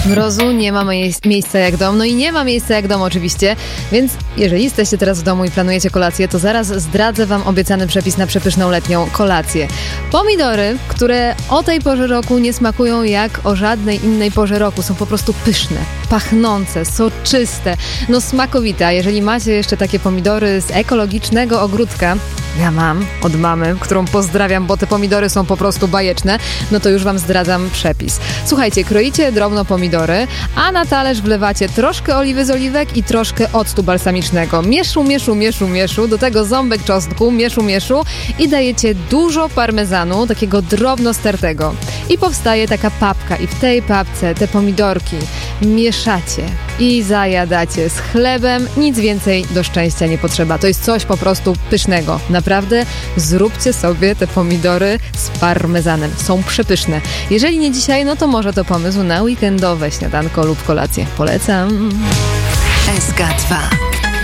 Mrozu nie ma miejsca jak dom, no i nie ma miejsca jak dom oczywiście, więc jeżeli jesteście teraz w domu i planujecie kolację, to zaraz zdradzę wam obiecany przepis na przepyszną letnią kolację. Pomidory, które o tej porze roku nie smakują jak o żadnej innej porze roku, są po prostu pyszne, pachnące, soczyste, no smakowite. A jeżeli macie jeszcze takie pomidory z ekologicznego ogródka, ja mam od mamy, którą pozdrawiam, bo te pomidory są po prostu bajeczne, no to już wam zdradzam przepis. Słuchajcie, kroicie drobno pomidory, a na talerz wlewacie troszkę oliwy z oliwek i troszkę octu balsamicznego. Mieszu, do tego ząbek czosnku, mieszu i dajecie dużo parmezanu, takiego drobno stertego. I powstaje taka papka i w tej papce te pomidorki mieszacie i zajadacie z chlebem. Nic więcej do szczęścia nie potrzeba. To jest coś po prostu pysznego. Naprawdę zróbcie sobie te pomidory z parmezanem. Są przepyszne. Jeżeli nie dzisiaj, no to może to pomysł na weekendowe śniadanko lub kolację. Polecam. SK2